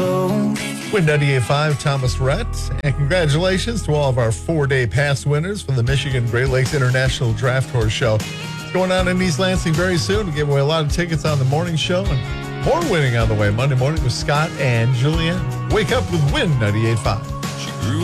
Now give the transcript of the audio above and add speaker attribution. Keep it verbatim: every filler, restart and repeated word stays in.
Speaker 1: cold.
Speaker 2: Win ninety-eight point five, Thomas Rhett. And congratulations to all of our four-day pass winners from the Michigan Great Lakes International Draft Horse Show. It's going on in East Lansing very soon. We give away a lot of tickets on the morning show and more winning on the way Monday morning with Scott and Julianne. Wake up with Win ninety-eight point five.